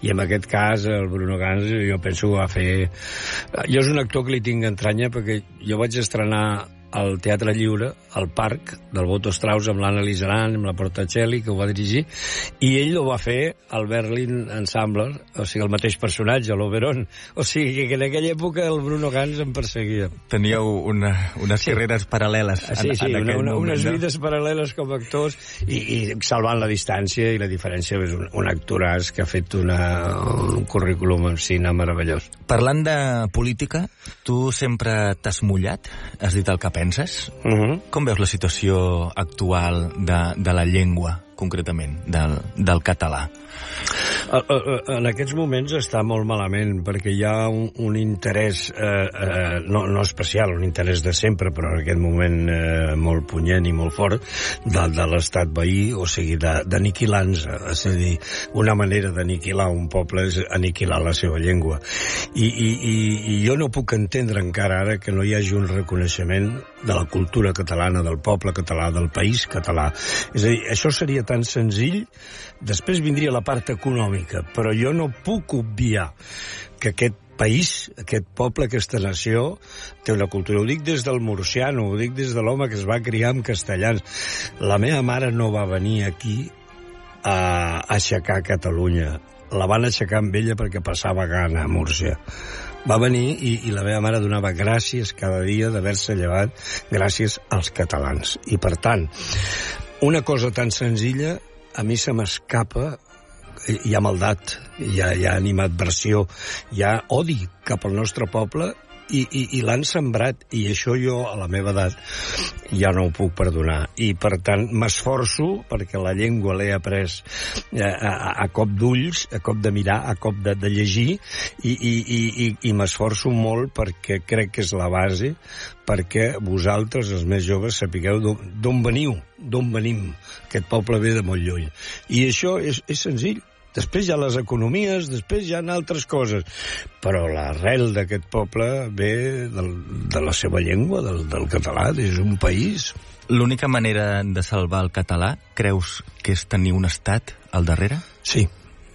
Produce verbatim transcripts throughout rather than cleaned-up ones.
I en aquest cas, el Bruno Gans, jo penso que va fer... Jo és un actor que li tinc entranya, perquè jo vaig estrenar al Teatre Lliure, al Parc, del Boto Strauss, amb l'Anna Lizaran, amb la Portacelli, que ho va dirigir, i ell ho va fer al Berlin Ensembler, o sigui, el mateix personatge, l'Oberon. O sigui, que en aquella època el Bruno Gans em perseguia. Teníeu una, unes sí. carreres paral·leles en, sí, sí, en aquell una, una, moment. Unes no? vides paral·leles com a actors, i, i salvant la distància i la diferència. És un, un actoràs que ha fet una, un currículum en cine meravellós. Parlant de política, tu sempre t'has mullat, has dit el que penses. Uh-huh. Com veus la situació actual de, de la llengua, concretament, del, del català? En aquests moments està molt malament, perquè hi ha un, un interès, eh, eh, no, no especial, un interès de sempre, però en aquest moment eh, molt punyent i molt fort, de, de l'estat veí, o sigui, d'aniquilar-nos. És a dir, una manera d'aniquilar un poble és aniquilar la seva llengua. I, i, i, i jo no puc entendre encara ara que no hi hagi un reconeixement de la cultura catalana, del poble català, del país català. És a dir, això seria tan senzill. Després vindria la part econòmica, però jo no puc obviar que aquest país, aquest poble, aquesta nació, té una cultura. Ho dic des del murciano, ho dic des de l'home que es va criar en castellans. La meva mare no va venir aquí a aixecar Catalunya. La van aixecar amb ella perquè passava gana a Múrcia. Va venir i, i la meva mare donava gràcies cada dia d'haver-se llevat gràcies als catalans. I, per tant, una cosa tan senzilla a mi se m'escapa. Hi ha maldat, hi ha, hi ha animadversió, hi ha odi cap al nostre poble i, i, i l'han sembrat, i això jo a la meva edat ja no ho puc perdonar, i per tant m'esforço perquè la llengua l'he après a, a, a cop d'ulls, a cop de mirar, a cop de, de llegir, i, i, i, i, i m'esforço molt perquè crec que és la base perquè vosaltres, els més joves, sapigueu d'on veniu, d'on venim. Aquest poble ve de molt lluny. I això és, és senzill. Després hi ha les economies, després hi ha altres coses. Però l'arrel d'aquest poble ve del, de la seva llengua, del, del català, és un país. L'única manera de salvar el català, creus que és tenir un estat al darrere? Sí.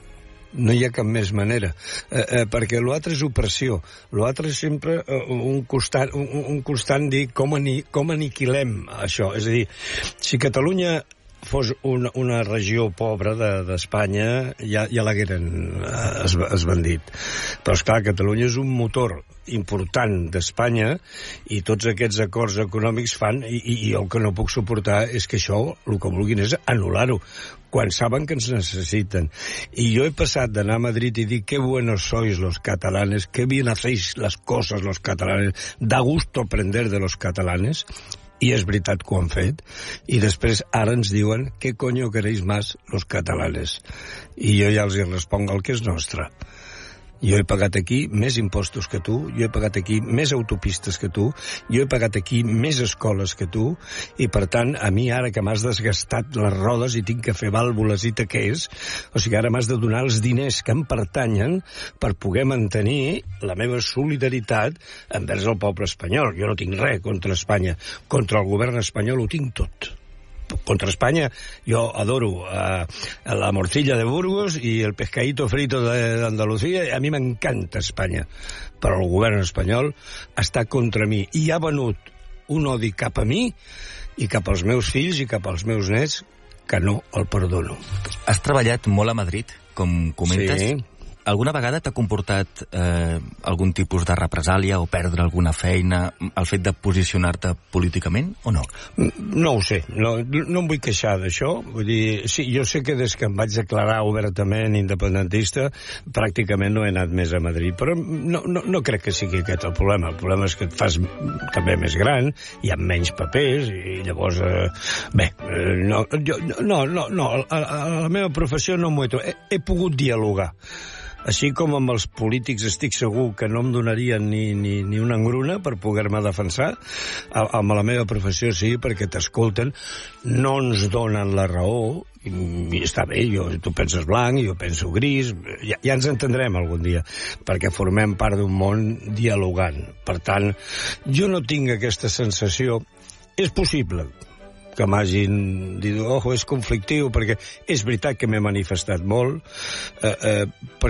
No hi ha cap més manera, eh, eh, perquè l'altre és opressió, l'altre és sempre eh, un constant, un, un constant dir com, ani, com aniquilem això. És a dir, si Catalunya fos una, una regió pobra d'Espanya, de, ja, ja l'hagueren es, esbandit. Però, esclar, Catalunya és un motor important d'Espanya i tots aquests acords econòmics fan, i, i, i el que no puc suportar és que això, el que vulguin és anul·lar-ho, quan saben que ens necessiten. I jo he passat d'anar a Madrid i dir que buenos sois los catalanes, que bien hacéis las cosas los catalanes, da gusto aprender de los catalanes, i és veritat que ho han fet, i després ara ens diuen què coño queréis más los catalanes. I jo ja els hi responc el que és nostre. Jo he pagat aquí més impostos que tu, jo he pagat aquí més autopistes que tu, jo he pagat aquí més escoles que tu, i per tant, a mi ara que m'has desgastat les rodes i tinc que fer vàlvules i taquers, o sigui, ara m'has de donar els diners que em pertanyen per poder mantenir la meva solidaritat envers el poble espanyol. Jo no tinc res contra Espanya. Contra el govern espanyol ho tinc tot. Contra Espanya jo adoro uh, la morcilla de Burgos i el pescadito frito d'Andalucía. A mi m'encanta Espanya, però el govern espanyol està contra mi i ha venut un odi cap a mi i cap als meus fills i cap als meus nets que no el perdono. Has treballat molt a Madrid, com comentes. Sí. Alguna vegada t'ha comportat eh, algun tipus de represàlia o perdre alguna feina el fet de posicionar-te políticament o no? No ho sé, no, no em vull queixar d'això. Vull dir, sí, jo sé que des que em vaig declarar obertament independentista pràcticament no he anat més a Madrid, però no, no, no crec que sigui aquest el problema. El problema és que et fas també més gran, hi ha menys papers i llavors, eh, bé, no, jo, no, no, no, a, a la meva professió no m'ho he trobat. He, he pogut dialogar. Així com amb els polítics estic segur que no em donarien ni, ni, ni una engruna per poder-me defensar, amb la meva professió sí, perquè t'escolten, no ens donen la raó, i, i està bé, jo, tu penses blanc, jo penso gris, ja, ja ens entendrem algun dia, perquè formem part d'un món dialogant. Per tant, jo no tinc aquesta sensació. És possible que m'hagin dit, ojo, és conflictiu, perquè és veritat que m'he manifestat molt, eh, eh,